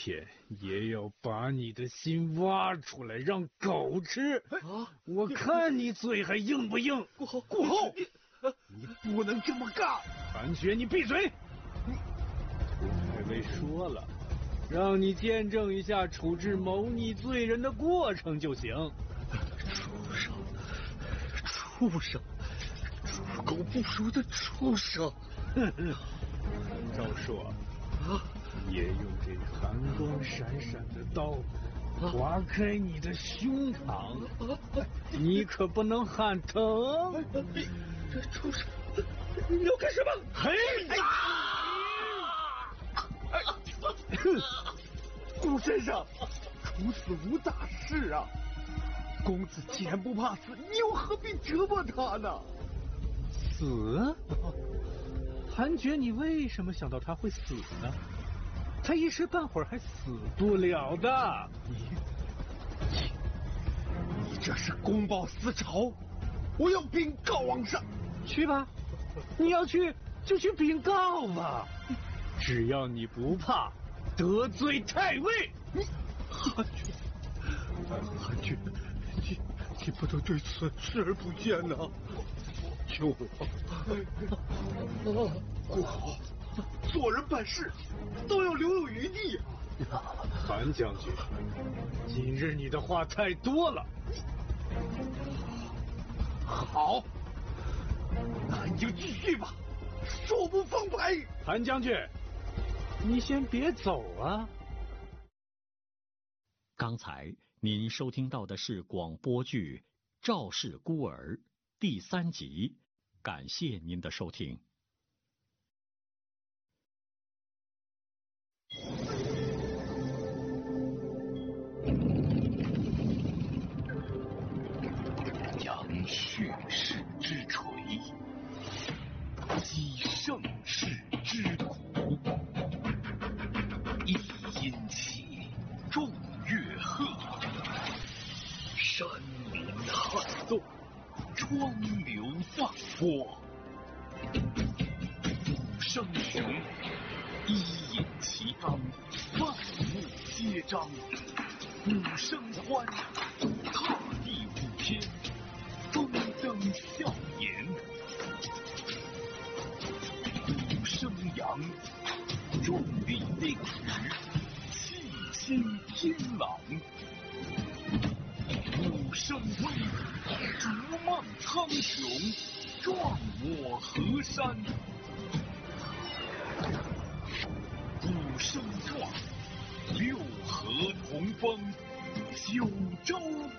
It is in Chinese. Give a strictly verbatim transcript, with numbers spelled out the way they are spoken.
天也要把你的心挖出来让狗吃。啊！我看你嘴还硬不硬？ 顾后，顾后，你不能这么干！ 韩厥，你闭嘴！涂太尉说了，让你见证一下处置谋逆罪人的过程就行。 畜生！畜生！猪狗不如的畜生！ 哼哼，赵朔，啊，也用这寒光闪闪的刀划开你的胸膛，你可不能喊疼！ 这畜生，你要干什么？ 嘿！ 哎！哼！顾先生，处死无大事啊！公子既然不怕死，你又何必折磨他呢？ 死？韩厥，你为什么想到他会死呢？他一时半会儿还死不了的。 你，你，你这是公报私仇！我要禀告皇上。 去吧，你要去就去禀告吧，只要你不怕得罪太尉。 你，韩厥，韩厥，你你不能对此视而不见呐！救我！顾好，做人办事都要留有余地啊！ 韩将军，今日你的话太多了。 好，那你就继续吧，恕不奉陪。 韩将军，你先别走啊！ 刚才您收听到的是广播剧《赵氏孤儿》第三集，感谢您的收听。 扬蓄势之锤，击盛世之鼓，一音起，众乐贺，山林撼动，川流放波。鼓声雄，一引其刚，万物皆张。鼓声欢，踏地舞天，风灯笑颜。鼓声扬，壮丽令时，气清天朗。鼓声威，逐梦苍穹，壮我河山。鼓声壮，六合同风，九州